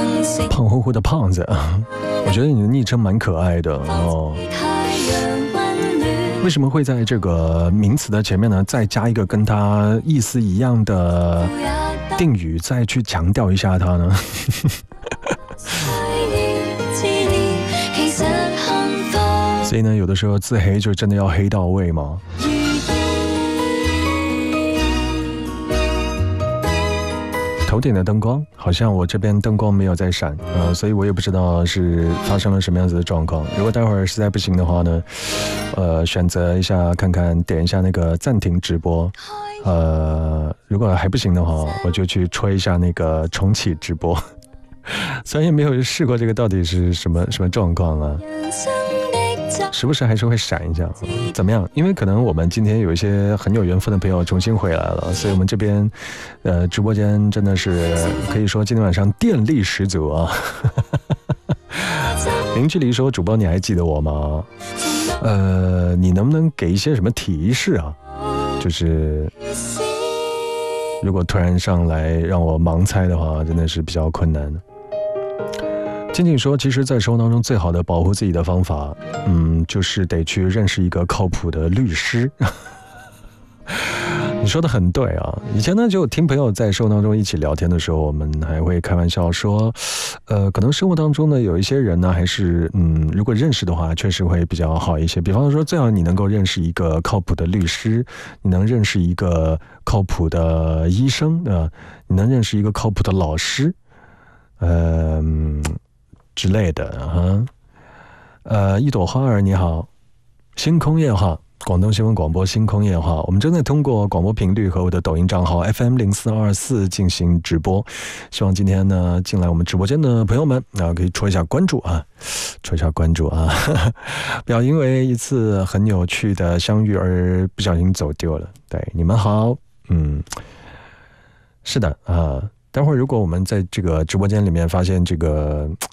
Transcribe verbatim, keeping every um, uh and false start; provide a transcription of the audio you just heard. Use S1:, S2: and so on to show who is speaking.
S1: 胖乎乎的胖子，我觉得你的昵称蛮可爱的哦。为什么会在这个名词的前面呢再加一个跟它意思一样的定语，再去强调一下它呢？所以呢，有的时候自黑就真的要黑到位吗？头顶的灯光好像我这边灯光没有在闪，呃，所以我也不知道是发生了什么样子的状况。如果待会儿实在不行的话呢，呃，选择一下看看，点一下那个暂停直播，呃，如果还不行的话，我就去吹一下那个重启直播。虽然也没有试过这个到底是什么什么状况啊。时不时还是会闪一下，怎么样？因为可能我们今天有一些很有缘分的朋友重新回来了，所以我们这边，呃，直播间真的是可以说今天晚上电力十足啊。零距离说，主播你还记得我吗？呃，你能不能给一些什么提示啊？就是如果突然上来让我盲猜的话，真的是比较困难的。静静说，其实在生活当中最好的保护自己的方法，嗯，就是得去认识一个靠谱的律师。你说的很对啊，以前呢就听朋友在生活当中一起聊天的时候，我们还会开玩笑说，呃，可能生活当中呢有一些人呢还是嗯，如果认识的话确实会比较好一些，比方说最好你能够认识一个靠谱的律师，你能认识一个靠谱的医生，呃，你能认识一个靠谱的老师，呃之类的啊，呃，一朵花儿你好，星空夜话，广东新闻广播星空夜话，我们正在通过广播频率和我的抖音账号 F M 零四二四进行直播，希望今天呢进来我们直播间的朋友们啊，可以戳一下关注啊，戳一下关注啊，不要因为一次很有趣的相遇而不小心走丢了。对，你们好，嗯，是的啊。待会儿如果我们在这个直播间里面发现这个